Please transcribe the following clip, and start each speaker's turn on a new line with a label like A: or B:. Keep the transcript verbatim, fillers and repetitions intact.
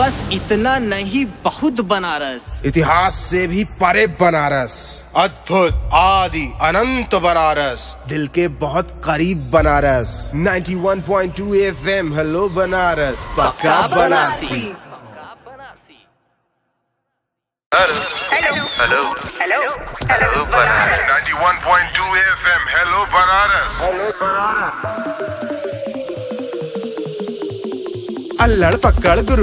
A: बस इतना नहीं, बहुत बनारस।
B: इतिहास से भी परे बनारस,
C: अद्भुत आदि अनंत बनारस,
B: दिल के बहुत करीब बनारस। इक्यानवे पॉइंट दो एफएम, हेलो बनारस, पक्का Banarasi.
D: Hello hello hello hello hello Banaras.
C: इक्यानवे पॉइंट दो एफएम, हेलो बनारस।
B: अल्लड़ पकड़ गुरु